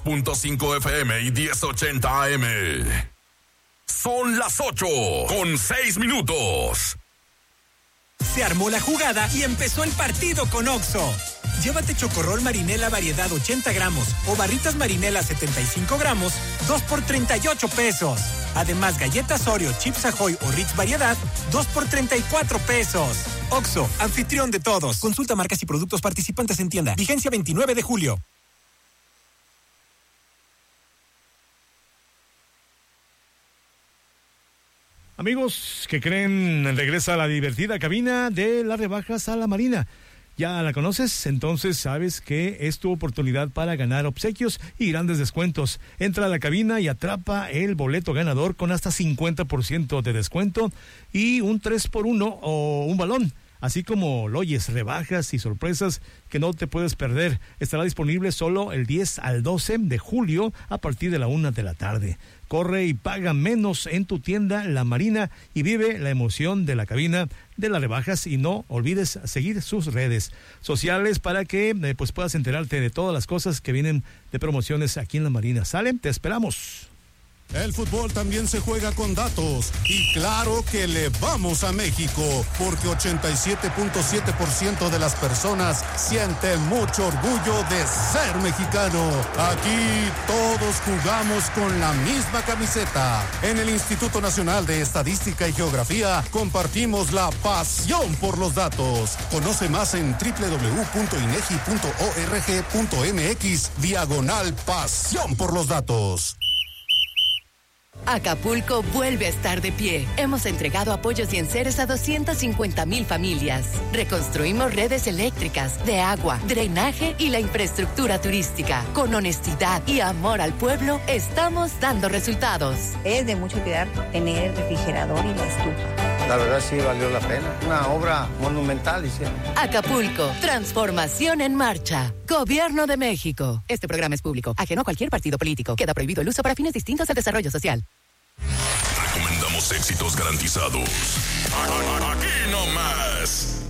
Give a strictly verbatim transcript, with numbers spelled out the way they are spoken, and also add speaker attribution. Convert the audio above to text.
Speaker 1: punto cinco F M y diez ochenta A M. Son las ocho con seis minutos.
Speaker 2: Se armó la jugada y empezó el partido con Oxxo. Llévate chocorrol marinela variedad ochenta gramos o barritas marinela setenta y cinco gramos, dos por treinta y ocho pesos. Además, galletas Oreo, Chips Ahoy o Ritz variedad, dos por treinta y cuatro pesos. Oxxo, anfitrión de todos. Consulta marcas y productos participantes en tienda. Vigencia veintinueve de julio.
Speaker 3: Amigos que creen, regresa la divertida cabina de las rebajas a la Marina. ¿Ya la conoces? Entonces sabes que es tu oportunidad para ganar obsequios y grandes descuentos. Entra a la cabina y atrapa el boleto ganador con hasta cincuenta por ciento de descuento y un tres por uno o un balón. Así como lo oyes, rebajas y sorpresas que no te puedes perder. Estará disponible solo el diez al doce de julio a partir de la una de la tarde. Corre y paga menos en tu tienda La Marina y vive la emoción de la cabina de las rebajas, y no olvides seguir sus redes sociales para que eh, pues puedas enterarte de todas las cosas que vienen de promociones aquí en La Marina. ¿Sale? Te esperamos.
Speaker 4: El fútbol también se juega con datos y claro que le vamos a México porque ochenta y siete punto siete por ciento de las personas sienten mucho orgullo de ser mexicano. Aquí todos jugamos con la misma camiseta. En el Instituto Nacional de Estadística y Geografía compartimos la pasión por los datos. Conoce más en doble u doble u doble u punto inegi punto org punto mx diagonal pasión por los datos.
Speaker 5: Acapulco vuelve a estar de pie. Hemos entregado apoyos y enseres a doscientas cincuenta mil familias. Reconstruimos redes eléctricas, de agua, drenaje y la infraestructura turística. Con honestidad y amor al pueblo, estamos dando resultados.
Speaker 6: Es de mucho cuidar tener el refrigerador y la estufa.
Speaker 7: La verdad sí valió la pena. Una obra monumental hicieron.
Speaker 5: Acapulco, transformación en marcha. Gobierno de México. Este programa es público, ajeno a cualquier partido político. Queda prohibido el uso para fines distintos al desarrollo social.
Speaker 1: Recomendamos éxitos garantizados. Aquí nomás.